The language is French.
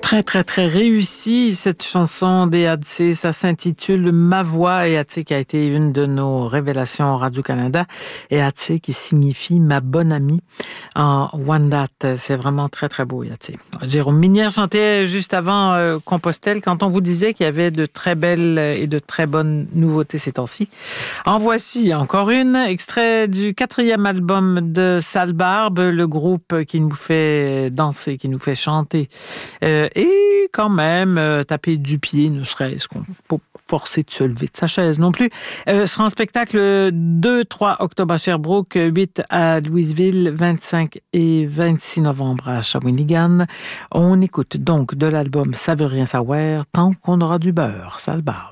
Très, très, très réussie, cette chanson des Hatsi. Ça s'intitule Ma Voix, et Hatsi qui a été une de nos révélations Radio-Canada. Et Hatsi qui signifie ma bonne amie en Wendat. C'est vraiment très, très beau, Hatsi. Jérôme Minière chantait juste avant Compostelle, quand on vous disait qu'il y avait de très belles et de très bonnes nouveautés ces temps-ci. En voici encore une, extrait du 4e album de Sale Barbe, le groupe qui nous fait danser, qui nous fait chanter. Et quand même, taper du pied, ne serait-ce qu'on pas forcer de se lever de sa chaise non plus. Sera en spectacle 2-3 octobre à Sherbrooke, 8 à Louisville, 25 et 26 novembre à Shawinigan. On écoute donc de l'album Ça veut rien savoir tant qu'on aura du beurre, Sale Barbe.